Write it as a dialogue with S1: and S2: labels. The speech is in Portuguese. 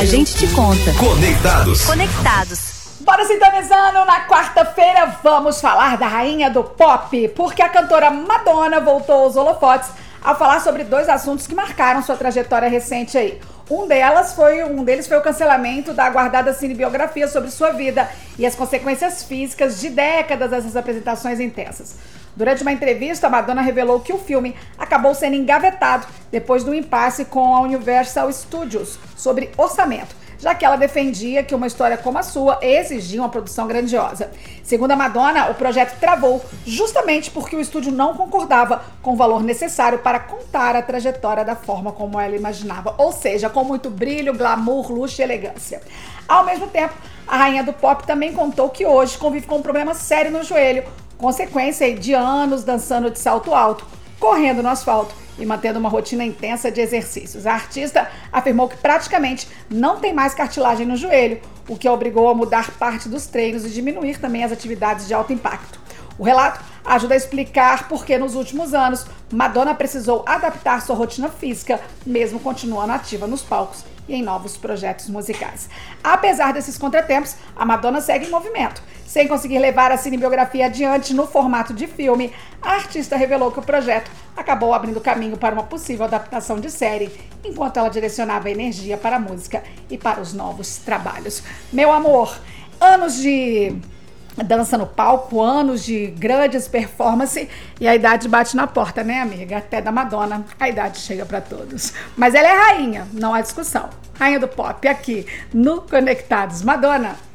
S1: A gente te conta.
S2: Conectados.
S3: Bora sintonizando, na quarta-feira vamos falar da rainha do pop, porque a cantora Madonna voltou aos holofotes ao falar sobre dois assuntos que marcaram sua trajetória recente aí. Um deles foi o cancelamento da aguardada cinebiografia sobre sua vida e as consequências físicas de décadas dessas apresentações intensas. Durante uma entrevista, a Madonna revelou que o filme acabou sendo engavetado depois do impasse com a Universal Studios sobre orçamento, já que ela defendia que uma história como a sua exigia uma produção grandiosa. Segundo a Madonna, o projeto travou justamente porque o estúdio não concordava com o valor necessário para contar a trajetória da forma como ela imaginava, ou seja, com muito brilho, glamour, luxo e elegância. Ao mesmo tempo, a rainha do pop também contou que hoje convive com um problema sério no joelho, consequência de anos dançando de salto alto, correndo no asfalto e mantendo uma rotina intensa de exercícios. A artista afirmou que praticamente não tem mais cartilagem no joelho, o que a obrigou a mudar parte dos treinos e diminuir também as atividades de alto impacto. O relato ajuda a explicar por que nos últimos anos Madonna precisou adaptar sua rotina física, mesmo continuando ativa nos palcos e em novos projetos musicais. Apesar desses contratempos, a Madonna segue em movimento. Sem conseguir levar a cinebiografia adiante no formato de filme, a artista revelou que o projeto acabou abrindo caminho para uma possível adaptação de série, enquanto ela direcionava a energia para a música e para os novos trabalhos. Meu amor, anos de dança no palco, anos de grandes performances e a idade bate na porta, né, amiga? Até da Madonna, a idade chega para todos. Mas ela é rainha, não há discussão. Rainha do pop aqui no Conectados. Madonna.